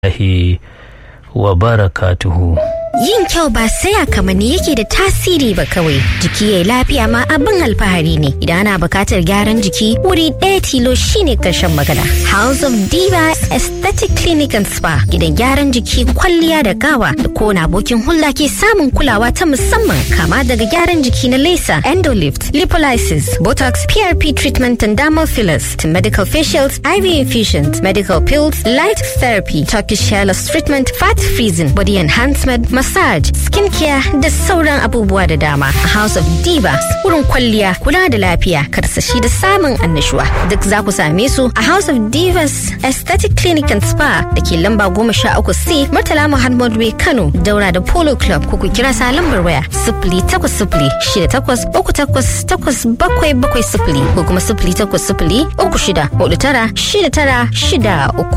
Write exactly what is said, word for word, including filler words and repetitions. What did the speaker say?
Allahi wa barakatuhu. Yin kyau ba sai a kamanni yake da tasiri ba kawai. Jiki yayi lafiya ma abin alfahari ne. Idan ana bukatar gyaran jiki, wuri ɗaya tilo shine ƙarshen magana. House of Divas Aesthetic Clinic and Spa. Gidan gyaran jiki, kwalliya da gawa da kowane abokin hulɗa ke samun kulawa ta musamman, kama daga gyaran jiki na laser, endolift, lipolysis, botox, P R P treatment and dermal fillers, to medical facials, I V infusions, medical pills, light therapy, Turkish hair loss treatment, fat freezing, body enhancement, massage, skincare da sauran abubuwa da dama. A House of Divas, wurin kwalliya, kula da lafiya, karsashi da samun annashuwa. Duk za ku same su a House of Divas Aesthetic Clinic and Spa da ke lamba goma sha uku C, Murtala Muhammad Way, Kano, daura da Polo Club. Ku kira sa lambar waya sifili takwas sifili shida takwas uku takwas takwas bakwai bakwai sifili ko kuma sifili takwas sifili uku shida hudu tara shida tara shida uku.